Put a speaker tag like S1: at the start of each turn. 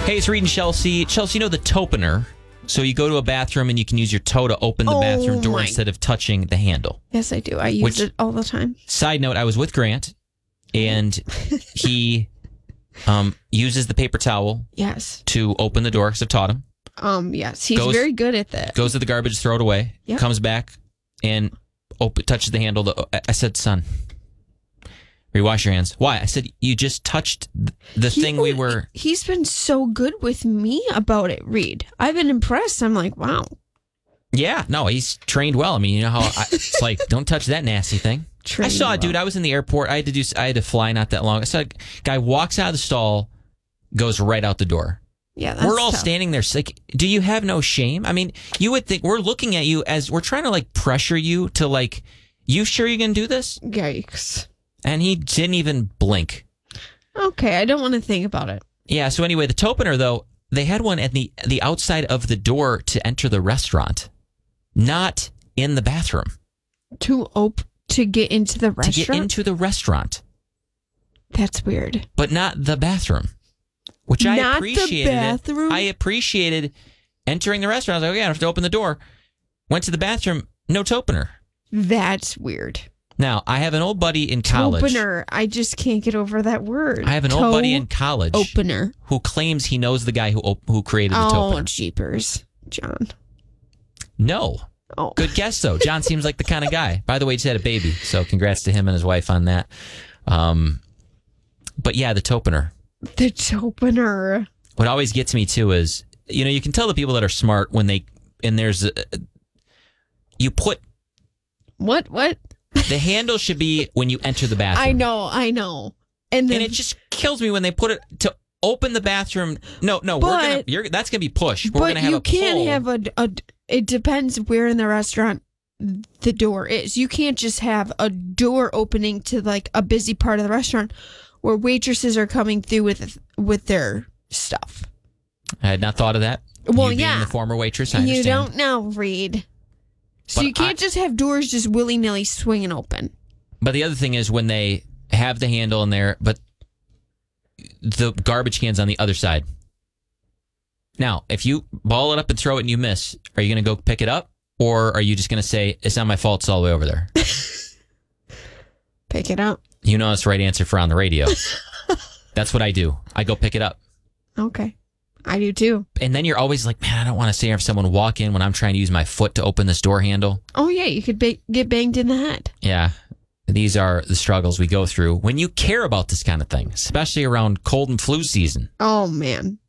S1: Hey, it's Reed and Chelsea. Chelsea, you know the topener. So you go to a bathroom and you can use your toe to open the bathroom door instead of touching the handle.
S2: Yes, I do. I use it all the time.
S1: Side note, I was with Grant, and he uses the paper towel to open the door because I've taught him.
S2: Yes, he's very good at that.
S1: Goes to the garbage, throw it away, comes back, and touches the handle. I said, son, rewash your hands. Why? I said, you just touched the thing we were...
S2: He's been so good with me about it, Reed. I've been impressed. I'm like, wow.
S1: Yeah, no, he's trained well. I mean, you know how it's like, don't touch that nasty thing. I saw a dude. I was in the airport. I had to fly not that long. I saw a guy walks out of the stall, goes right out the door.
S2: Yeah, that's
S1: we're all
S2: tough.
S1: standing there. Like, do you have no shame? I mean, you would think we're looking at you as we're trying to like pressure you to like, you sure you're gonna do this?
S2: Yikes!
S1: And he didn't even blink.
S2: Okay, I don't want to think about it.
S1: Yeah. So anyway, the topener though, they had one at the outside of the door to enter the restaurant, not in the bathroom.
S2: To get into the restaurant?
S1: To get into the restaurant.
S2: That's weird.
S1: But not the bathroom, which I
S2: not
S1: appreciated.
S2: The bathroom?
S1: I appreciated entering the restaurant. I was like, okay, I have to open the door. Went to the bathroom, no topener.
S2: That's weird.
S1: Now, I have an old buddy in college.
S2: Topener. I just can't get over that word.
S1: I have an old buddy in college.
S2: Opener.
S1: Who claims he knows the guy who created the topener.
S2: Oh, jeepers. John.
S1: No.
S2: Oh.
S1: Good guess, though. John seems like the kind of guy. By the way, he just had a baby, so congrats to him and his wife on that. But yeah, the topener.
S2: The topener.
S1: What always gets me, too, is, you know, you can tell the people that are smart when you put...
S2: What?
S1: The handle should be when you enter the bathroom.
S2: I know. And
S1: it just kills me when they put it to open the bathroom. No, that's going to be push. We're going to have a pull.
S2: You can't have it depends where in the restaurant the door is. You can't just have a door opening to like a busy part of the restaurant where waitresses are coming through with their stuff.
S1: I had not thought of that.
S2: Well,
S1: you being the former waitress, I understand.
S2: You don't know, Reed. So
S1: but
S2: you can't just have doors just willy-nilly swinging open.
S1: But the other thing is when they have the handle in there, but the garbage can's on the other side. Now, if you ball it up and throw it and you miss, are you going to go pick it up? Or are you just going to say, it's not my fault, it's all the way over there?
S2: Pick it up.
S1: You know that's the right answer for on the radio. That's what I do. I go pick it up.
S2: Okay. I do too.
S1: And then you're always like, man, I don't want to say if someone walk in when I'm trying to use my foot to open this door handle.
S2: Oh, yeah. You could get banged in the head.
S1: Yeah. These are the struggles we go through when you care about this kind of thing, especially around cold and flu season.
S2: Oh, man.